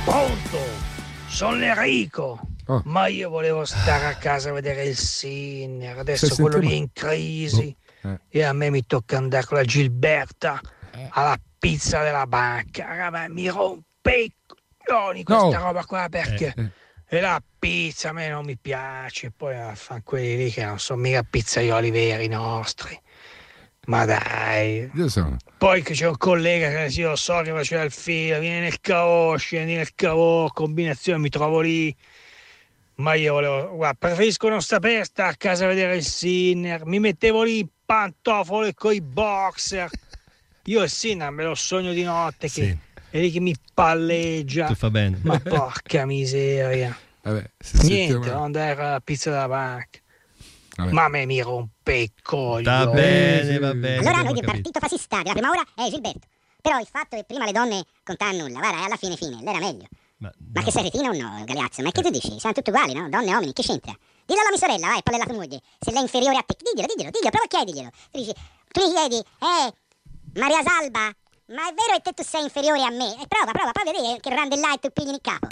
Pronto? Sono Enrico. Oh. Ma io volevo stare a casa a vedere il Sinner. Adesso Stai quello lì è sentendo? in crisi. E a me mi tocca andare con la Gilberta alla pizza della banca. Raga, mi rompe i coglioni questa roba qua perché e la pizza a me non mi piace. Poi fanno quelli lì che non sono mica pizzaioli veri nostri. Ma dai. Io sono. Poi che c'è un collega che io so che faceva il filo, viene nel cavò, scendi nel cavò, combinazione, mi trovo lì. Ma io volevo, guarda, preferisco non sapere, stare a casa a vedere il Sinner. Mi mettevo lì in pantofole con i boxer. Io il Sinner me lo sogno di notte che è lì che mi palleggia. Tu fa bene. Ma porca miseria. Vabbè, Niente, non andare alla pizza della banca. Vabbè. Ma a me mi rompe i coglioni. Va bene, va bene. Allora abbiamo noi del capito. partito fascista della prima ora è Gilberto. Però il fatto che prima le donne contavano nulla, guarda, alla fine, l'era meglio. Ma Ma che sei retino o no, Galeazzo? Ma che tu dici? Siamo tutti uguali, no? Donne e uomini, che c'entra? Dillo alla mia sorella, vai, palla la tua moglie. Se lei è inferiore a te, diglielo, prova a chiediglielo. Tu gli chiedi, Maria Salva, ma è vero che te tu sei inferiore a me? Prova a vedere che randellai tu pigli in capo.